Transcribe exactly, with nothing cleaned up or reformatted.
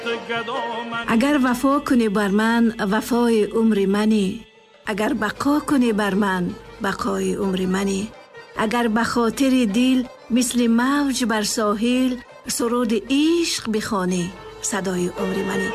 اگر وفا کنی بر من وفای عمر منی، اگر بقا کنی بر من بقای عمر منی، اگر به خاطر دل مثل موج بر ساحل سرود عشق بخوانی صدای عمر منی.